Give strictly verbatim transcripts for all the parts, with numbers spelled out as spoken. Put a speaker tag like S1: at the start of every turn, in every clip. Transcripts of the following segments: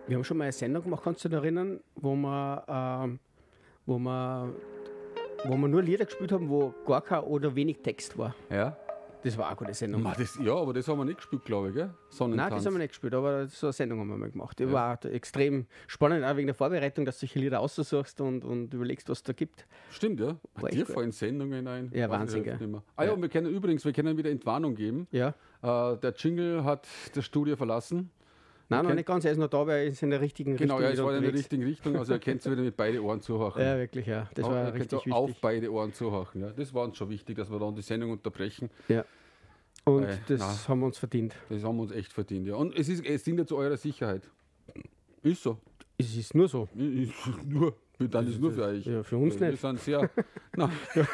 S1: Wir haben schon mal eine Sendung gemacht, kannst du dich erinnern, wo wir, ähm, wo wir, wo wir nur Lieder gespielt haben, wo gar kein oder wenig Text war.
S2: Ja.
S1: Das war auch eine gute Sendung.
S2: Ma, das, ja, aber das haben wir nicht gespielt, glaube ich, gell? Sonnentanz.
S1: Nein, das haben wir nicht gespielt, aber so eine Sendung haben wir mal gemacht. Die
S2: Ja.
S1: war extrem spannend, auch wegen der Vorbereitung, dass du solche Lieder aussuchst und, und überlegst, was es da gibt.
S2: Stimmt, ja.
S1: War echt
S2: Dir
S1: gut.
S2: fallen Sendungen ein.
S1: Ja,
S2: Weiß
S1: Wahnsinn,
S2: ich jetzt
S1: gell?
S2: nicht mehr. Ah ja,
S1: Ja.
S2: und wir können übrigens, wir können wieder Entwarnung geben.
S1: Ja.
S2: Äh, der Jingle hat das Studio verlassen.
S1: Nein, noch
S2: kennt-
S1: nicht ganz, er ist noch da, aber er ist in der richtigen
S2: Genau,
S1: Richtung.
S2: ja, es
S1: wieder
S2: war in der
S1: unterwegs.
S2: richtigen Richtung, also er kennt es wieder mit beide Ohren zuhören.
S1: Ja, wirklich, ja. Das
S2: Auf-
S1: war
S2: ihr könnt
S1: richtig
S2: so auf
S1: wichtig.
S2: beide Ohren zuhören. Ja. Das war uns schon wichtig, dass wir dann die Sendung unterbrechen.
S1: Ja. Und
S2: Weil,
S1: das
S2: na.
S1: haben wir uns verdient.
S2: Das haben wir uns echt verdient. Ja. Und es, ist, es dient ja zu eurer Sicherheit. Ist so.
S1: Es ist nur so.
S2: Ist nur, dann ist es nur für euch.
S1: Ja, für uns
S2: wir
S1: nicht.
S2: sind sehr. Nein.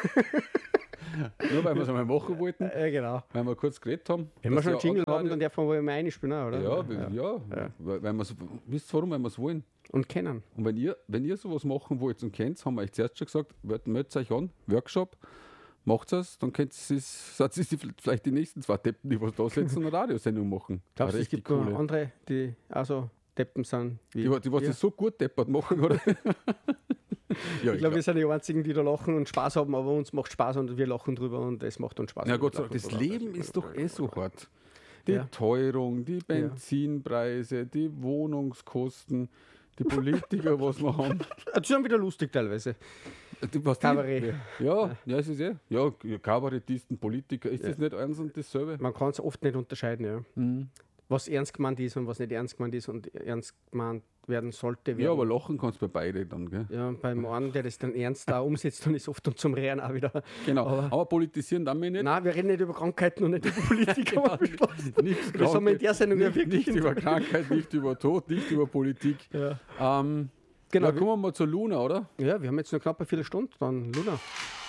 S2: Nur weil wir es einmal machen wollten,
S1: Ja, genau.
S2: weil wir kurz geredet haben.
S1: Wenn wir
S2: dass
S1: schon
S2: ja
S1: einen Jingle
S2: andere-
S1: haben, dann darf man wohl mal einspielen, auch, oder?
S2: Ja, wir- ja, weil weil wir's- wisst ihr warum? Weil wir es wollen.
S1: Und kennen.
S2: Und wenn ihr, wenn ihr sowas machen wollt und kennt, haben wir euch zuerst schon gesagt, meldet euch an, Workshop, macht es, dann könnt ihr es, seid ihr vielleicht die nächsten zwei Deppen, die was da sitzen und eine Radiosendung machen.
S1: Glaubst du,
S2: Eine
S1: es gibt
S2: richtig
S1: noch
S2: coole.
S1: andere, die auch so Deppen sind? Wie
S2: Die, wa- die was
S1: wir?
S2: das so gut deppert machen, oder? Ja,
S1: Ich glaube, wir sind die Einzigen, die da lachen und Spaß haben, aber uns macht Spaß und wir lachen drüber und es macht uns Spaß.
S2: Ja,
S1: und
S2: Gott
S1: wir
S2: sei Dank,
S1: lachen
S2: das
S1: drüber.
S2: Leben ist doch eh so hart. Die
S1: Ja.
S2: Teuerung, die Benzinpreise, die Wohnungskosten, die Politiker, was wir haben.
S1: Das ist schon wieder lustig teilweise.
S2: Die, was die-
S1: Kabarett.
S2: Ja, ja, es ist eh. Ja, Kabarettisten, Politiker, ist das nicht eins und dasselbe?
S1: Man kann es oft nicht unterscheiden, ja.
S2: Mhm.
S1: Was ernst gemeint ist und was nicht ernst gemeint ist und ernst gemeint werden sollte.
S2: Ja,
S1: Werden.
S2: aber lachen kannst du bei beide dann, gell?
S1: Ja, beim einen, der das dann ernst da umsetzt, dann ist oft und zum Rehren auch wieder.
S2: Genau.
S1: Aber-
S2: Aber, politisieren dann wir nicht.
S1: Nein, wir reden nicht über Krankheiten und nicht über Politik. aber
S2: Nichts
S1: das haben wir in der Sendung ja
S2: nicht,
S1: wirklich
S2: nicht über Krankheit, nicht über Tod, nicht über Politik.
S1: Ja.
S2: Ähm,
S1: Genau.
S2: ja, kommen wir mal zur Luna, oder?
S1: Ja, wir haben jetzt noch knapp eine Viertelstunde, dann Luna.